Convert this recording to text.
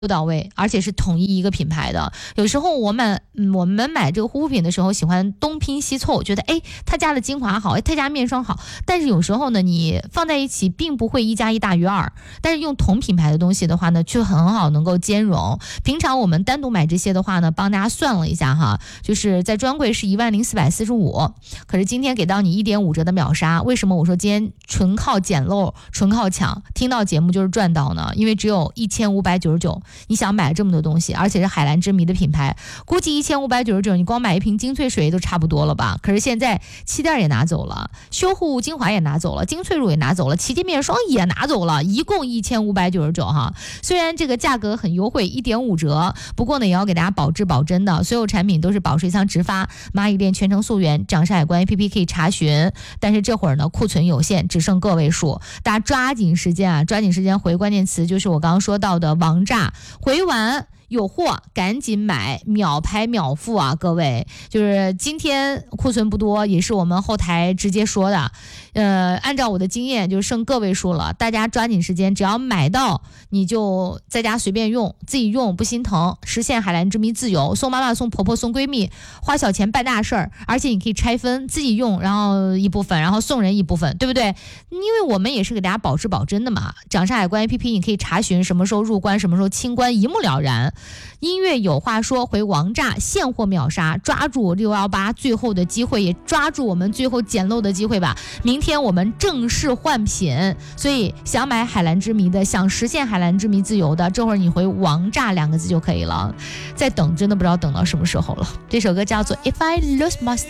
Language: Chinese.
到位，而且是统一一个品牌的。有时候我们买这个护肤品的时候，喜欢东拼西凑，觉得他家的精华好，他家面霜好，但是有时候呢，你放在一起并不会1加1大于2，但是用同品牌的东西的话呢，却很好能够兼容。平常我们单独买这些的话呢，帮大家算了一下哈，就是在专柜是10445，可是今天给到你1.5折的秒杀。为什么我说今天纯靠捡漏，纯靠抢，听到节目就是赚到呢？因为只有1599。你想买这么多东西，而且是海蓝之谜的品牌，估计1599你光买一瓶精粹水都差不多了吧？可是现在气垫也拿走了，修护精华也拿走了，精粹乳也拿走了，奇迹面霜也拿走了，一共1599哈。虽然这个价格很优惠，1.5折，不过呢也要给大家保质保真的，所有产品都是保水箱直发，蚂蚁链全程溯源，掌上海关 APP 可以查询。但是这会儿呢库存有限，只剩个位数，大家抓紧时间回关键词就是我刚刚说到的王炸。回完有货赶紧买，秒拍秒付啊！各位，就是今天库存不多，也是我们后台直接说的。按照我的经验，就剩个位数了，大家抓紧时间，只要买到你就在家随便用，自己用不心疼，实现海蓝之谜自由，送妈妈、送婆婆、送闺蜜，花小钱办大事儿，而且你可以拆分自己用，然后一部分，然后送人一部分，对不对？因为我们也是给大家保质保真的嘛。掌上海关 APP 你可以查询什么时候入关，什么时候清关，一目了然。音乐有话说回王炸，现货秒杀，抓住618最后的机会，也抓住我们最后捡漏的机会吧。明天我们正式换品，所以想买海蓝之谜的，想实现海蓝之谜自由的，这会儿你回王炸2个字就可以了。再等真的不知道等到什么时候了。这首歌叫做 If I Lose Myself。